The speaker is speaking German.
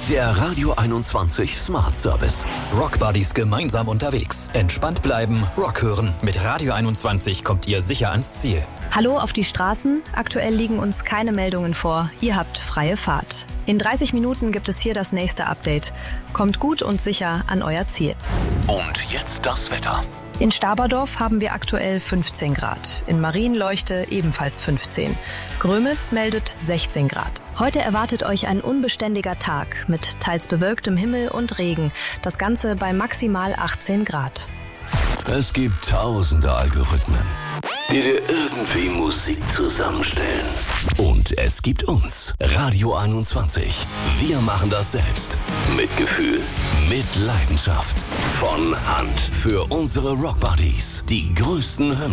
Der Radio 21 Smart Service. Rock Buddies gemeinsam unterwegs. Entspannt bleiben, Rock hören. Mit Radio 21 kommt ihr sicher ans Ziel. Hallo auf die Straßen. Aktuell liegen uns keine Meldungen vor. Ihr habt freie Fahrt. In 30 Minuten gibt es hier das nächste Update. Kommt gut und sicher an euer Ziel. Und jetzt das Wetter. In Staberdorf haben wir aktuell 15 Grad. In Marienleuchte ebenfalls 15. Grömitz meldet 16 Grad. Heute erwartet euch ein unbeständiger Tag mit teils bewölktem Himmel und Regen. Das Ganze bei maximal 18 Grad. Es gibt tausende Algorithmen, die dir irgendwie Musik zusammenstellen. Und es gibt uns, Radio 21. Wir machen das selbst. Mit Gefühl, mit Leidenschaft. Von Hand. Für unsere Rock Buddies. Die größten Hymnen.